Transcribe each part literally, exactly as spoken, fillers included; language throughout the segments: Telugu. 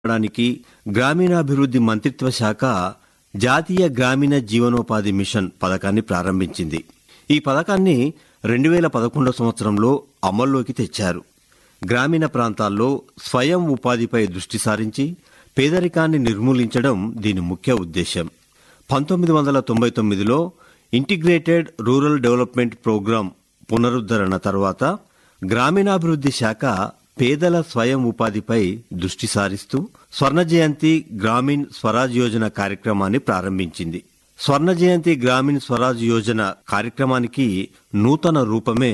డానికి గ్రామీణాభివృద్ధి మంత్రిత్వ శాఖ జాతీయ గ్రామీణ జీవనోపాధి మిషన్ పథకాన్ని ప్రారంభించింది. ఈ పథకాన్ని రెండు వేల పదకొండవ సంవత్సరంలో అమల్లోకి తెచ్చారు. గ్రామీణ ప్రాంతాల్లో స్వయం ఉపాధిపై దృష్టి సారించి పేదరికాన్ని నిర్మూలించడం దీని ముఖ్య ఉద్దేశం. పంతొమ్మిది వందల తొంభై తొమ్మిదిలో ఇంటిగ్రేటెడ్ రూరల్ డెవలప్మెంట్ ప్రోగ్రాం పునరుద్ధరణ తర్వాత గ్రామీణాభివృద్ధి శాఖ పేదల స్వయం ఉపాధిపై దృష్టి సారిస్తూ స్వర్ణ జయంతి గ్రామీణ్ స్వరాజ్ యోజన కార్యక్రమాన్ని ప్రారంభించింది. స్వర్ణ జయంతి గ్రామీణ్ స్వరాజ్ యోజన కార్యక్రమానికి నూతన రూపమే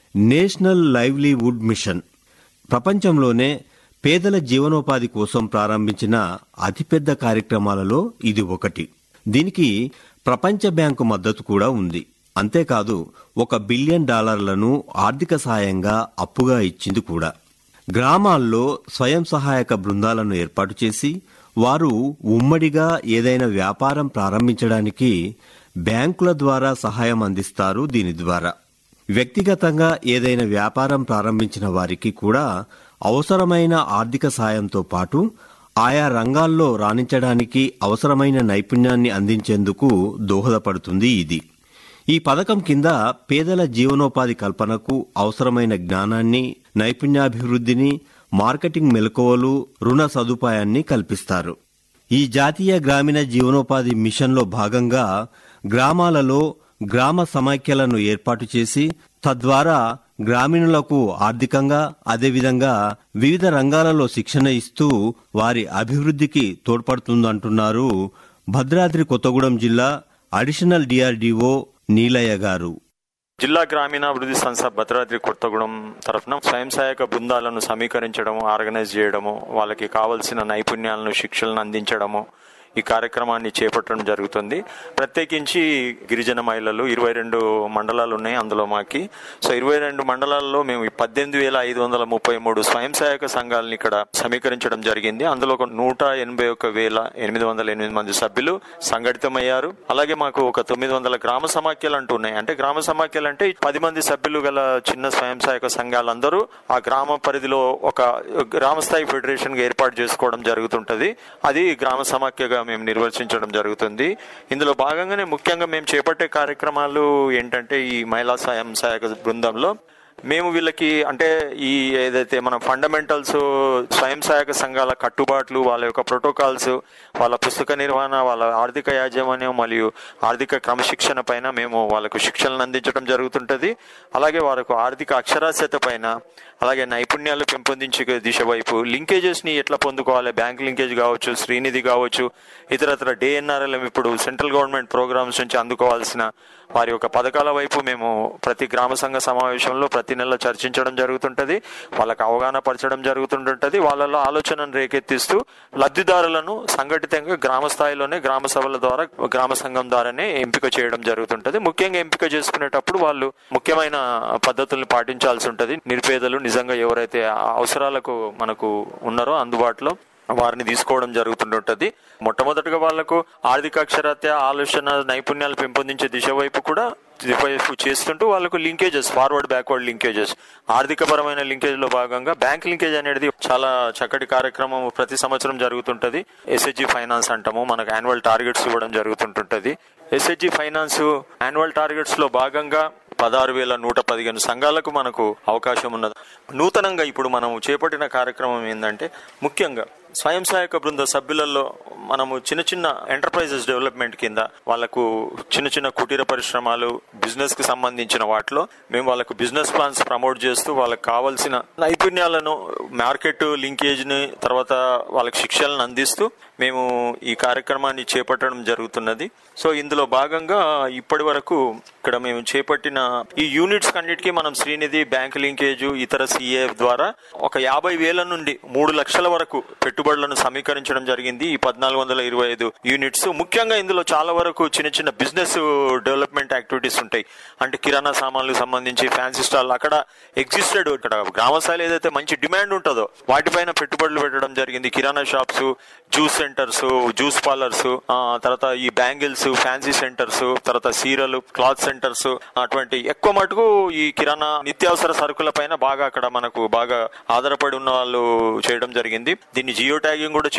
నేషనల్ లైవ్లీవుడ్ మిషన్. ప్రపంచంలోనే పేదల జీవనోపాధి కోసం ప్రారంభించిన అతిపెద్ద కార్యక్రమాలలో ఇది ఒకటి. దీనికి ప్రపంచ బ్యాంకు మద్దతు కూడా ఉంది. అంతేకాదు ఒక బిలియన్ డాలర్లను ఆర్థిక సాయంగా అప్పుగా ఇచ్చింది కూడా. గ్రామాల్లో స్వయం సహాయక బృందాలను ఏర్పాటు చేసి వారు ఉమ్మడిగా ఏదైనా వ్యాపారం ప్రారంభించడానికి బ్యాంకుల ద్వారా సహాయం అందిస్తారు. దీని ద్వారా వ్యక్తిగతంగా ఏదైనా వ్యాపారం ప్రారంభించిన వారికి కూడా అవసరమైన ఆర్థిక సాయంతో పాటు ఆయా రంగాల్లో రాణించడానికి అవసరమైన నైపుణ్యాన్ని అందించేందుకు దోహదపడుతుంది ఇది. ఈ పథకం కింద పేదల జీవనోపాధి కల్పనకు అవసరమైన జ్ఞానాన్ని, నైపుణ్యాభివృద్ధిని, మార్కెటింగ్ మెలకువలు, రుణ సదుపాయాన్ని కల్పిస్తారు. ఈ జాతీయ గ్రామీణ జీవనోపాధి మిషన్లో భాగంగా గ్రామాలలో గ్రామ సమైక్యలను ఏర్పాటు చేసి తద్వారా గ్రామీణులకు ఆర్థికంగా అదేవిధంగా వివిధ రంగాలలో శిక్షణ ఇస్తూ వారి అభివృద్ధికి తోడ్పడుతుందంటున్నారు భద్రాద్రి కొత్తగూడెం జిల్లా అడిషనల్ డిఆర్డీఓ నీలయ్య గారు. జిల్లా గ్రామీణాభివృద్ధి సంస్థ భద్రాద్రి కొత్తగూడెం తరఫున స్వయం సహాయక బృందాలను సమీకరించడము, ఆర్గనైజ్ చేయడము, వాళ్ళకి కావలసిన నైపుణ్యాలను, శిక్షలను అందించడము ఈ కార్యక్రమాన్ని చేపట్టడం జరుగుతుంది. ప్రత్యేకించి గిరిజన మహిళలు ఇరవై రెండు మండలాలు ఉన్నాయి అందులో మాకి. సో ఇరవై రెండు మండలాల్లో మేము పద్దెనిమిది వేల ఐదు వందల ముప్పై మూడు స్వయం సహాయక సంఘాలను ఇక్కడ సమీకరించడం జరిగింది. అందులో ఒక నూట ఎనభై ఒక వేల ఎనిమిది వందల ఎనిమిది మంది సభ్యులు సంఘటితమయ్యారు. అలాగే మాకు ఒక తొమ్మిది వందల గ్రామ సమాఖ్యలు అంటూ ఉన్నాయి. అంటే గ్రామ సమాఖ్యలు అంటే పది మంది సభ్యులు గల చిన్న స్వయం సహాయక సంఘాలందరూ ఆ గ్రామ పరిధిలో ఒక గ్రామ స్థాయి ఫెడరేషన్ గా ఏర్పాటు చేసుకోవడం జరుగుతుంటది. అది గ్రామ సమాఖ్యగా మేము నిర్వచించడం జరుగుతుంది. ఇందులో భాగంగానే ముఖ్యంగా మేము చేపట్టే కార్యక్రమాలు ఏంటంటే ఈ మహిళా స్వయం సహాయక బృందంలో మేము వీళ్ళకి అంటే ఈ ఏదైతే మన ఫండమెంటల్స్, స్వయం సహాయక సంఘాల కట్టుబాట్లు, వాళ్ళ యొక్క ప్రోటోకాల్స్, వాళ్ళ పుస్తక నిర్వహణ, వాళ్ళ ఆర్థిక యాజమాన్యం మరియు ఆర్థిక క్రమశిక్షణ పైన మేము వాళ్ళకు శిక్షణను అందించడం జరుగుతుంటది. అలాగే వాళ్ళకు ఆర్థిక అక్షరాస్యత పైన, అలాగే నైపుణ్యాలు పెంపొందించే దిశ వైపు లింకేజెస్ ని ఎట్లా పొందుకోవాలి, బ్యాంక్ లింకేజ్ కావచ్చు, శ్రీనిధి కావచ్చు, ఇతరత్ర డిఎన్ఆర్ఎల్ఎం ఇప్పుడు సెంట్రల్ గవర్నమెంట్ ప్రోగ్రామ్స్ నుంచి అందుకోవాల్సిన వారి యొక్క పథకాల వైపు మేము ప్రతి గ్రామ సంఘ సమావేశంలో ప్రతి నెల చర్చించడం జరుగుతుంటది. వాళ్ళకు అవగాహన పరచడం జరుగుతుంటుంటది. వాళ్ళలో ఆలోచనను రేకెత్తిస్తూ లబ్ధిదారులను సంఘటితంగా గ్రామ స్థాయిలోనే గ్రామ సభల ద్వారా, గ్రామ సంఘం ద్వారానే ఎంపిక చేయడం జరుగుతుంటది. ముఖ్యంగా ఎంపిక చేసుకునేటప్పుడు వాళ్ళు ముఖ్యమైన పద్ధతుల్ని పాటించాల్సి ఉంటది. నిరుపేదలు నిజంగా ఎవరైతే అవసరాలకు మనకు ఉన్నారో అందుబాటులో వారిని తీసుకోవడం జరుగుతుంటుంది. మొట్టమొదటిగా వాళ్లకు ఆర్థిక అక్షరాత్య, ఆలోచన, నైపుణ్యాలు పెంపొందించే దిశ వైపు కూడా వైపు చేస్తుంటూ వాళ్ళకు లింకేజెస్, ఫార్వర్డ్ బ్యాక్వర్డ్ లింకేజెస్, ఆర్థిక పరమైన లింకేజ్ లో భాగంగా బ్యాంక్ లింకేజ్ అనేది చాలా చక్కటి కార్యక్రమం ప్రతి సంవత్సరం జరుగుతుంటది. ఎస్హెచ్జి ఫైనాన్స్ అంటాము, మనకు యాన్యువల్ టార్గెట్స్ ఇవ్వడం జరుగుతుంటుంది. ఎస్హెచ్జి ఫైనాన్స్ యాన్యువల్ టార్గెట్స్ లో భాగంగా పదహారు వేల నూట పదిహేను సంఘాలకు మనకు అవకాశం ఉన్నది. నూతనంగా ఇప్పుడు మనం చేపట్టిన కార్యక్రమం ఏంటంటే ముఖ్యంగా స్వయం సహాయక బృంద సభ్యులలో మనము చిన్న చిన్న ఎంటర్ప్రైజెస్ డెవలప్మెంట్ కింద వాళ్ళకు చిన్న చిన్న కుటీర పరిశ్రమలు, బిజినెస్ కి సంబంధించిన వాటిలో మేము వాళ్ళకు బిజినెస్ ప్లాన్స్ ప్రమోట్ చేస్తూ వాళ్ళకి కావాల్సిన నైపుణ్యాలను, మార్కెట్ లింకేజ్ ని, తర్వాత వాళ్ళకి శిక్షలను అందిస్తూ మేము ఈ కార్యక్రమాన్ని చేపట్టడం జరుగుతున్నది. సో ఇందులో భాగంగా ఇప్పటి వరకు ఇక్కడ మేము చేపట్టిన ఈ యూనిట్స్ అన్నిటికీ మనం శ్రీనిధి, బ్యాంక్ లింకేజ్, ఇతర సిఏఎఫ్ ద్వారా ఒక యాభై వేల నుండి మూడు లక్షల వరకు పెట్టుబడులను సమీకరించడం జరిగింది. ఈ పద్నాలుగు వందల ఇరవై ఐదు యూనిట్స్ ముఖ్యంగా ఇందులో చాలా వరకు చిన్న చిన్న బిజినెస్ డెవలప్మెంట్ యాక్టివిటీస్ ఉంటాయి. అంటే కిరాణా సామాన్లకు సంబంధించి ఫ్యాన్సీ స్టాల్ అక్కడ ఎగ్జిస్టెడ్, ఇక్కడ గ్రామ స్థాయిలో ఏదైతే మంచి డిమాండ్ ఉంటుందో వాటిపైన పెట్టుబడులు పెట్టడం జరిగింది. కిరాణా shops, juice centres, juice parlours, తర్వాత ఈ బ్యాంగిల్స్, ఫ్యాన్సీ సెంటర్స్, తర్వాత సీరలు, క్లాత్ సెంటర్స్, అటువంటి ఎక్కువ మటుకు ఈ కిరాణా నిత్యావసర సరుకుల పైన బాగా అక్కడ మనకు బాగా ఆధారపడి ఉన్న వాళ్ళు చేయడం జరిగింది. దీన్ని జియో ట్యాగింగ్ కూడా